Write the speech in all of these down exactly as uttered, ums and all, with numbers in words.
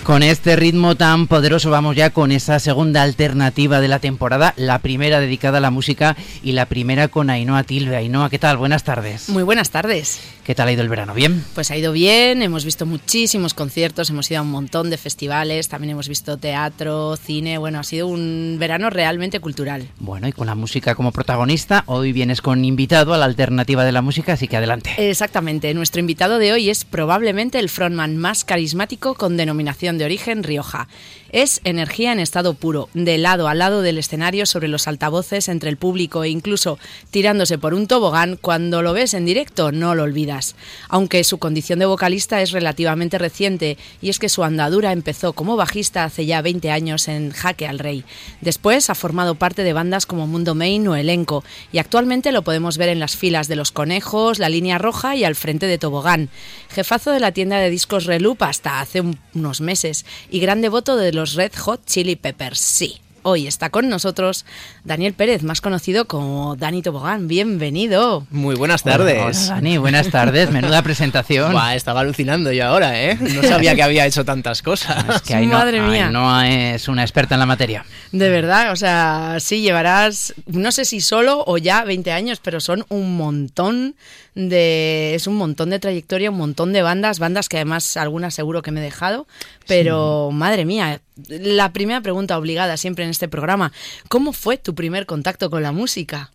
Con este ritmo tan poderoso vamos ya con esa segunda alternativa de la temporada, la primera dedicada a la música y la primera con Ainhoa Tilbe. Ainhoa, ¿qué tal? Buenas tardes. Muy buenas tardes. ¿Qué tal ha ido el verano? ¿Bien? Pues ha ido bien, hemos visto muchísimos conciertos, hemos ido a un montón de festivales, también hemos visto teatro, cine, bueno, ha sido un verano realmente cultural. Bueno, y con la música como protagonista, hoy vienes con invitado a la alternativa de la música, así que adelante. Exactamente, nuestro invitado de hoy es probablemente el frontman más carismático con denominación de origen Rioja. Es energía en estado puro, de lado a lado del escenario, sobre los altavoces, entre el público e incluso tirándose por un tobogán. Cuando lo ves en directo no lo olvidas. Aunque su condición de vocalista es relativamente reciente, y es que su andadura empezó como bajista hace ya veinte años en Jaque al Rey. Después ha formado parte de bandas como Mundo Main o Elenco, y actualmente lo podemos ver en las filas de Los Conejos, La Línea Roja y al frente de Tobogán. Jefazo de la tienda de discos Reloop hasta hace un, unos meses, y gran devoto de los Red Hot Chili Peppers, sí. Hoy está con nosotros Daniel Pérez, más conocido como Dani Tobogán. Bienvenido. Muy buenas tardes. Hola, hola, Dani, buenas tardes. Menuda presentación. Buah, estaba alucinando yo ahora, ¿eh? No sabía que había hecho tantas cosas. Es que Ainhoa, Madre mía. Ainhoa es una experta en la materia. De verdad, o sea, sí, llevarás, no sé si solo o ya veinte años, pero son un montón de... Es un montón de trayectoria, un montón de bandas, bandas que además algunas seguro que me he dejado, pero sí. Madre mía, la primera pregunta obligada siempre en este programa, ¿cómo fue tu primer contacto con la música?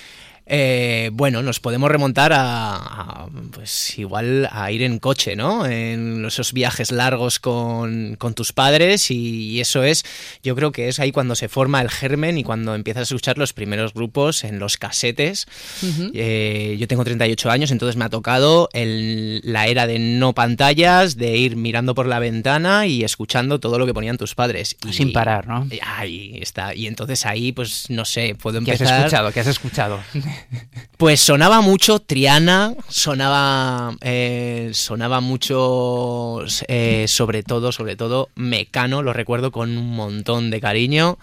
Eh, bueno, nos podemos remontar a, a, pues igual a ir en coche, ¿no? En esos viajes largos con, con tus padres y, y eso es, yo creo que es ahí cuando se forma el germen y cuando empiezas a escuchar los primeros grupos en los casetes. Uh-huh. Eh, yo tengo treinta y ocho años, entonces me ha tocado el, la era de no pantallas, de ir mirando por la ventana y escuchando todo lo que ponían tus padres. Y, sin parar, ¿no? Y, ahí está. Y entonces ahí, pues no sé, puedo empezar... ¿Qué has escuchado? ¿Qué has escuchado? Pues sonaba mucho Triana, sonaba eh, sonaba mucho, eh, sobre todo, sobre todo Mecano, lo recuerdo con un montón de cariño.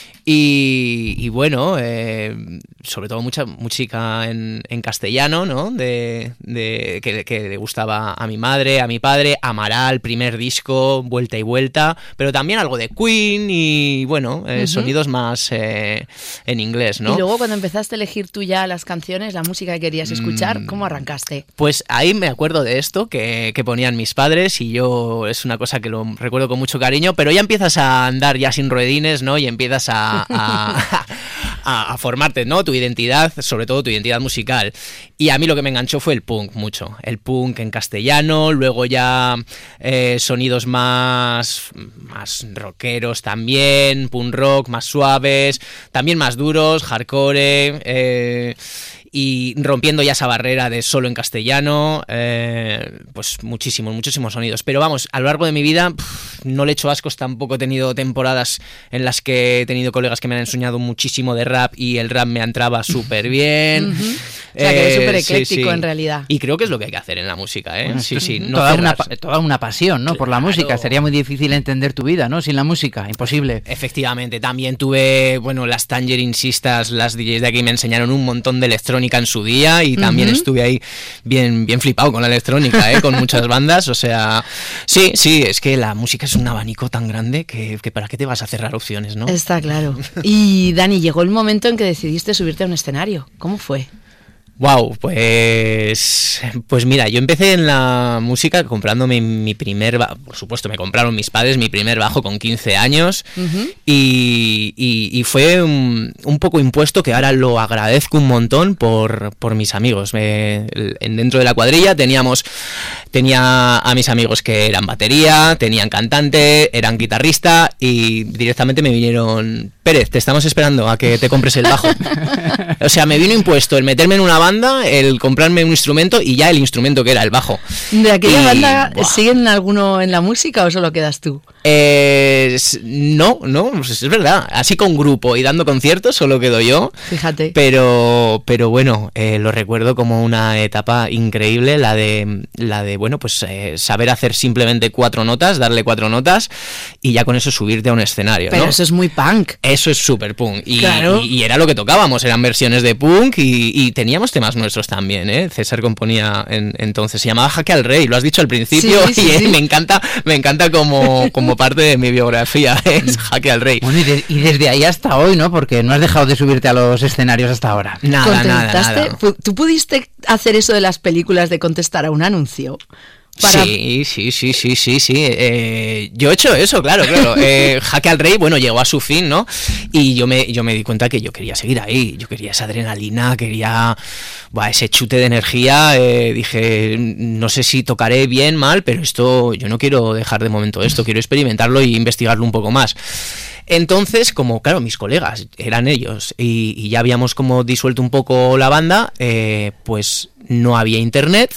Y, y bueno, eh, sobre todo mucha música en, en castellano, ¿no? De, de que, que le gustaba a mi madre, a mi padre, Amaral, primer disco, Vuelta y Vuelta, pero también algo de Queen y bueno, eh, uh-huh. sonidos más eh, en inglés, ¿no? Y luego cuando empezaste a elegir tú ya las canciones, la música que querías escuchar, mm, ¿cómo arrancaste? Pues ahí me acuerdo de esto que, que ponían mis padres y yo es una cosa que lo recuerdo con mucho cariño, pero ya empiezas a andar ya sin ruedines, ¿no? Y empiezas a A, a, a formarte, ¿no? Tu identidad, sobre todo tu identidad musical. Y a mí lo que me enganchó fue el punk mucho. El punk en castellano, luego ya eh, sonidos más, más rockeros también, punk rock, más suaves, también más duros, hardcore, eh, y rompiendo ya esa barrera de solo en castellano, eh, pues muchísimos, muchísimos sonidos. Pero vamos, a lo largo de mi vida pff, no le echo ascos, tampoco he tenido temporadas en las que he tenido colegas que me han enseñado muchísimo de rap y el rap me entraba súper bien. Uh-huh. O sea, que eres súper ecléctico, sí, sí. En realidad. Y creo que es lo que hay que hacer en la música, ¿eh? Bueno, sí, sí. No toda, una, toda una pasión, ¿no? Por la claro. música. Sería muy difícil entender tu vida, ¿no? Sin la música, imposible. Efectivamente. También tuve, bueno, las Tangerine Sisters, las D Js de aquí me enseñaron un montón de electrónica en su día y también uh-huh. estuve ahí bien, bien flipado con la electrónica, ¿eh? Con muchas bandas. O sea, sí, sí, es que la música es un abanico tan grande que, que para qué te vas a cerrar opciones, ¿no? Está claro. Y Dani, llegó el momento en que decidiste subirte a un escenario. ¿Cómo fue? Wow, pues pues mira, yo empecé en la música comprándome mi primer bajo, por supuesto me compraron mis padres mi primer bajo con quince años uh-huh. y, y, y fue un, un poco impuesto que ahora lo agradezco un montón por, por mis amigos. Me, dentro de la cuadrilla teníamos tenía a mis amigos que eran batería, tenían cantante, eran guitarrista y directamente me vinieron: Pérez, te estamos esperando a que te compres el bajo. O sea, me vino impuesto el meterme en una banda, el comprarme un instrumento y ya el instrumento que era el bajo. ¿De aquella y, banda ¡buah! siguen alguno en la música o solo quedas tú? Eh, no, no, pues es verdad. Así con grupo y dando conciertos solo quedo yo. Fíjate. Pero, pero bueno, eh, lo recuerdo como una etapa increíble, la de, la de bueno, pues eh, saber hacer simplemente cuatro notas, darle cuatro notas y ya con eso subirte a un escenario, pero ¿no? Eso es muy punk. Eso es súper punk. Y, claro. y, y era lo que tocábamos, eran versiones de punk y, y teníamos temas nuestros también, ¿eh? César componía en, entonces, se llamaba Jaque al Rey, lo has dicho al principio, sí, sí, y sí. me encanta, me encanta como, como parte de mi biografía, ¿eh? Es Jaque al Rey. Bueno, y, de, y desde ahí hasta hoy, ¿no? Porque no has dejado de subirte a los escenarios hasta ahora. Nada, nada, nada. ¿Tú pudiste hacer eso de las películas de contestar a un anuncio? Para... Sí, sí, sí, sí, sí, sí. Eh, yo he hecho eso, claro, claro. Eh, Jaque al Rey, bueno, llegó a su fin, ¿no? Y yo me, yo me di cuenta que yo quería seguir ahí. Yo quería esa adrenalina, quería buah, ese chute de energía. Eh, dije, no sé si tocaré bien, mal, pero esto, yo no quiero dejar de momento esto, quiero experimentarlo e investigarlo un poco más. Entonces, como claro, mis colegas eran ellos y, y ya habíamos como disuelto un poco la banda, eh, pues no había internet.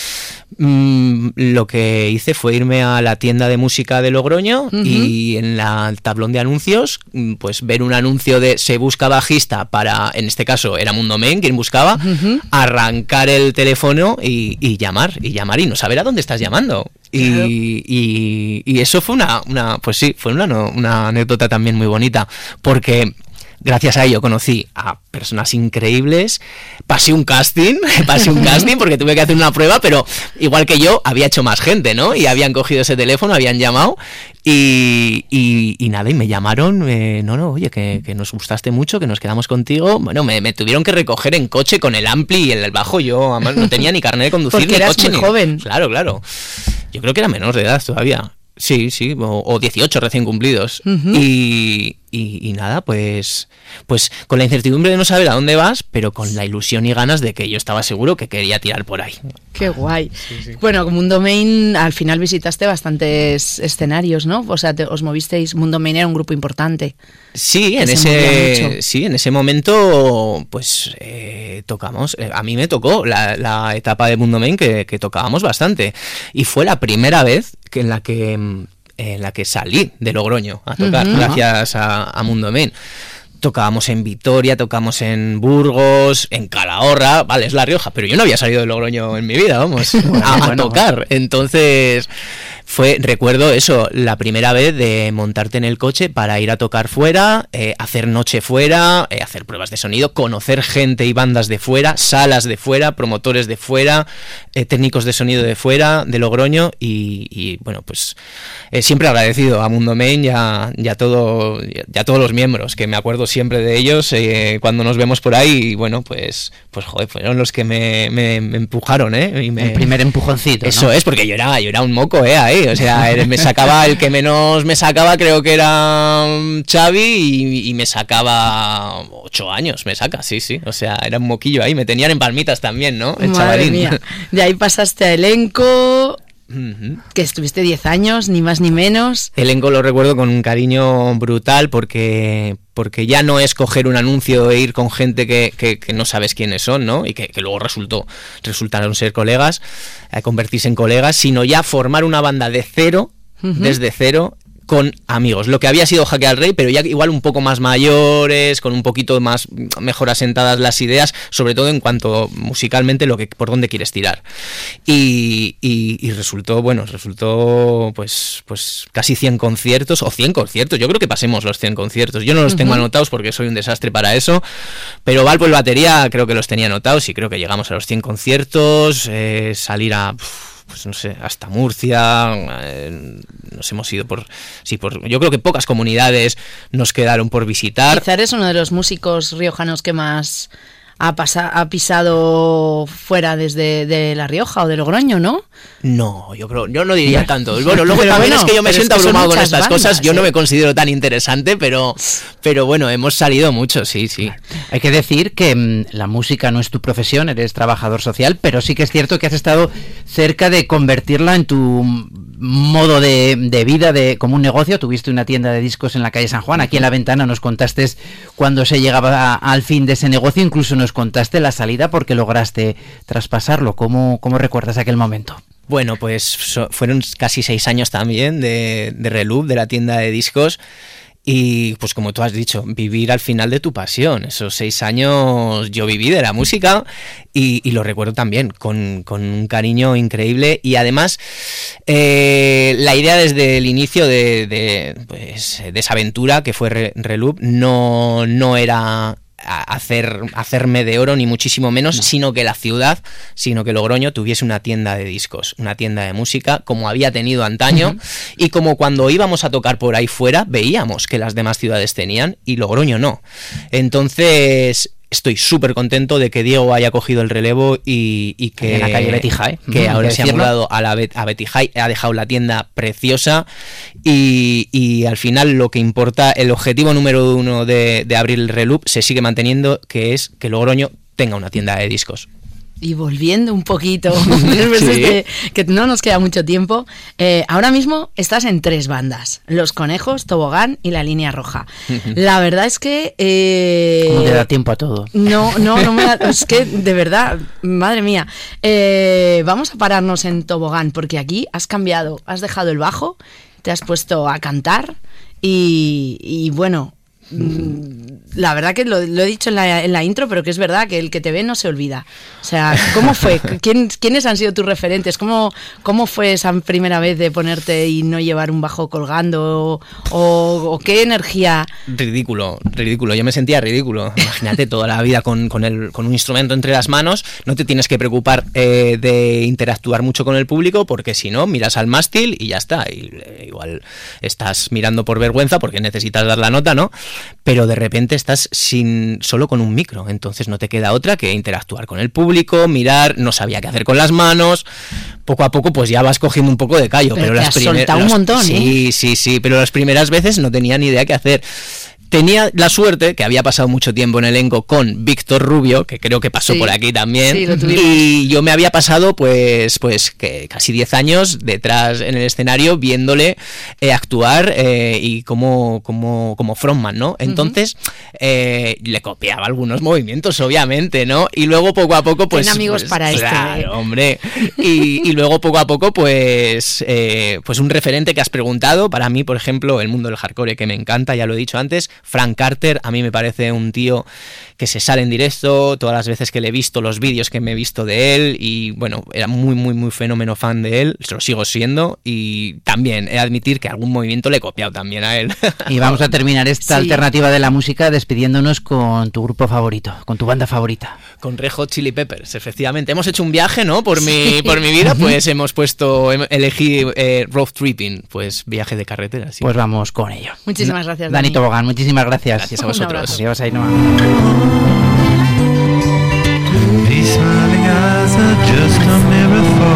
Mm, lo que hice fue irme a la tienda de música de Logroño, uh-huh. y en la, el tablón de anuncios, pues ver un anuncio de se busca bajista para, en este caso era Mundo Main quien buscaba, uh-huh. arrancar el teléfono y, y llamar, y llamar y no saber a dónde estás llamando. Y, claro. y, y eso fue una, una pues sí, fue una, una anécdota también muy bonita, porque gracias a ello conocí a personas increíbles, pasé un casting, pasé un casting porque tuve que hacer una prueba, pero igual que yo, había hecho más gente, ¿no? Y habían cogido ese teléfono, habían llamado y, y, y nada, y me llamaron, eh, no, no, oye, que, que nos gustaste mucho, que nos quedamos contigo. Bueno, me, me tuvieron que recoger en coche con el ampli y el bajo, yo además no tenía ni carnet de conducir, porque ni eras coche, muy ni... joven. Claro, claro. Yo creo que era menor de edad todavía. Sí, sí, o, o dieciocho recién cumplidos. Uh-huh. Y, y, y nada, pues pues con la incertidumbre de no saber a dónde vas, pero con la ilusión y ganas de que yo estaba seguro que quería tirar por ahí. Qué guay. Sí, sí. Bueno, Mundo Main, al final visitaste bastantes escenarios, ¿no? O sea, te, os movisteis, Mundo Main era un grupo importante. Sí, en ese, sí, en ese momento, pues eh, tocamos. A mí me tocó la, la etapa de Mundo Main que, que tocábamos bastante. Y fue la primera vez que en la que en la que salí de Logroño a tocar, uh-huh. gracias a, a Mundo Main. Tocábamos en Vitoria, tocamos en Burgos, en Calahorra, vale, es La Rioja, pero yo no había salido de Logroño en mi vida, vamos, a, a tocar. Entonces, fue, recuerdo eso, la primera vez de montarte en el coche para ir a tocar fuera, eh, hacer noche fuera, eh, hacer pruebas de sonido, conocer gente y bandas de fuera, salas de fuera, promotores de fuera, eh, técnicos de sonido de fuera, de Logroño, y, y bueno, pues eh, siempre agradecido a Mundo Main y a, y a, todo, y a todos los miembros, que me acuerdo siempre de ellos eh, cuando nos vemos por ahí, y bueno, pues, pues joder, fueron los que me, me, me empujaron, ¿eh? Y me, el primer empujoncito, eso, ¿no? Es, porque yo era, yo era un moco, ¿eh? Ahí. O sea, me sacaba, el que menos me sacaba creo que era Xavi y, y me sacaba ocho años, me saca, sí, sí. O sea, era un moquillo ahí, me tenían en palmitas también, ¿no? El Madre chavalín. Mía. De ahí pasaste a Elenco, uh-huh. que estuviste diez años, ni más ni menos. Elenco lo recuerdo con un cariño brutal porque... porque ya no es coger un anuncio e ir con gente que, que, que no sabes quiénes son, ¿no? Y que, que luego resultó, resultaron ser colegas, eh, convertirse en colegas, sino ya formar una banda de cero, uh-huh. desde cero, con amigos. Lo que había sido Jaque al Rey, pero ya igual un poco más mayores, con un poquito más mejor asentadas las ideas, sobre todo en cuanto musicalmente lo que por dónde quieres tirar. Y, y, y resultó, bueno, resultó pues pues casi cien conciertos, o cien conciertos. Yo creo que pasemos los cien conciertos. Yo no los uh-huh. tengo anotados porque soy un desastre para eso, pero Valpo el batería creo que los tenía anotados y creo que llegamos a los cien conciertos, eh, salir a... Pff, pues no sé, hasta Murcia, eh, nos hemos ido por, sí, por, yo creo que pocas comunidades nos quedaron por visitar. Quizá eres uno de los músicos riojanos que más ha, pasa, ha pisado fuera desde de La Rioja o de Logroño, ¿no? No, yo creo, yo no diría tanto. Bueno, luego pero también bueno, es que yo me siento es que abrumado con estas bandas, cosas, yo ¿eh? no me considero tan interesante, pero, pero bueno, hemos salido mucho, sí, sí. Hay que decir que mmm, la música no es tu profesión, eres trabajador social, pero sí que es cierto que has estado cerca de convertirla en tu modo de, de vida, de como un negocio. Tuviste una tienda de discos en la calle San Juan, aquí en La Ventana nos contaste cuando se llegaba a, al fin de ese negocio, incluso nos contaste la salida porque lograste traspasarlo. ¿Cómo, cómo recuerdas aquel momento? Bueno, pues so, fueron casi seis años también de, de Reloop, de la tienda de discos. Y pues como tú has dicho, vivir al final de tu pasión. Esos seis años yo viví de la música y, y lo recuerdo también con, con un cariño increíble. Y además eh, la idea desde el inicio de, de, pues, de esa aventura que fue Re, Reloop no, no era hacer, hacerme de oro, ni muchísimo menos, no. sino que la ciudad, sino que Logroño tuviese una tienda de discos, una tienda de música, como había tenido antaño, uh-huh. y como cuando íbamos a tocar por ahí fuera, veíamos que las demás ciudades tenían, y Logroño no. Entonces... estoy súper contento de que Diego haya cogido el relevo y, y que, en la calle Betty High, que ahora se ha mudado a, la, a Betty High, ha dejado la tienda preciosa y, y al final lo que importa, el objetivo número uno de, de abrir el Reloop se sigue manteniendo, que es que Logroño tenga una tienda de discos. Y volviendo un poquito, después sí. de que no nos queda mucho tiempo, eh, ahora mismo estás en tres bandas, Los Conejos, Tobogán y La Línea Roja. La verdad es que... Eh, ¿Cómo te da tiempo a todo? No, no, no me da... Es que, de verdad, madre mía, eh, vamos a pararnos en Tobogán, porque aquí has cambiado, has dejado el bajo, te has puesto a cantar y, y bueno... La verdad que lo, lo he dicho en la, en la intro, pero que es verdad que el que te ve no se olvida. O sea, ¿cómo fue? ¿Quién, ¿Quiénes han sido tus referentes? ¿Cómo, ¿Cómo fue esa primera vez de ponerte y no llevar un bajo colgando? ¿O, o qué energía? Ridículo, ridículo. Yo me sentía ridículo. Imagínate toda la vida con, con, el, con un instrumento entre las manos. No te tienes que preocupar eh, de interactuar mucho con el público, porque si no, miras al mástil y ya está. Y, eh, igual estás mirando por vergüenza porque necesitas dar la nota, ¿no? Pero de repente estás sin solo con un micro, entonces no te queda otra que interactuar con el público, mirar, no sabía qué hacer con las manos. Poco a poco pues ya vas cogiendo un poco de callo, pero, pero te las has primeras soltado un montón, sí, ¿eh? sí, sí, pero las primeras veces no tenía ni idea qué hacer. Tenía la suerte que había pasado mucho tiempo en elenco con Víctor Rubio, que creo que pasó sí, por aquí también, sí, lo tuvimos. Y yo me había pasado pues pues que casi diez años detrás en el escenario viéndole eh, actuar eh, y como, como, como frontman, ¿no? Entonces uh-huh. eh, le copiaba algunos movimientos, obviamente, ¿no? Y luego poco a poco pues... Ten amigos pues, para claro, esto, ¿eh? hombre. Y, y luego poco a poco pues, eh, pues un referente que has preguntado, para mí, por ejemplo, el mundo del hardcore que me encanta, ya lo he dicho antes, Frank Carter, a mí me parece un tío que se sale en directo, todas las veces que le he visto, los vídeos que me he visto de él, y bueno, era muy, muy, muy fenómeno fan de él, lo sigo siendo, y también he de admitir que algún movimiento le he copiado también a él. Y vamos a terminar esta sí. alternativa de la música despidiéndonos con tu grupo favorito, con tu banda favorita. Con Red Hot Chili Peppers, efectivamente. Hemos hecho un viaje, ¿no? Por mi, sí. por mi vida, pues hemos puesto, elegí eh, road tripping, pues viaje de carretera. Sí. Pues vamos con ello. Muchísimas gracias, Dani Dani Tobogán, muchísimas gracias. Gracias a vosotros. Adiós, Ainhoa. These smiling eyes are just a mirror for